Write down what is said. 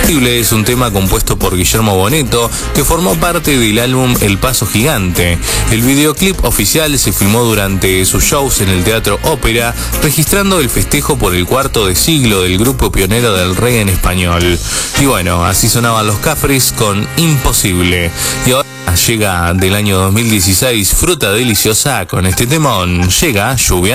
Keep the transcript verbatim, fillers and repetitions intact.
Es un tema compuesto por Guillermo Bonetto, que formó parte del álbum El Paso Gigante. El videoclip oficial se filmó durante sus shows en el Teatro Ópera, registrando el festejo por el cuarto de siglo del grupo pionero del reggae en español. Y bueno, así sonaban los Cafres con Imposible. Y ahora llega del año dos mil dieciséis Fruta Deliciosa con este temón. Llega Lluvia.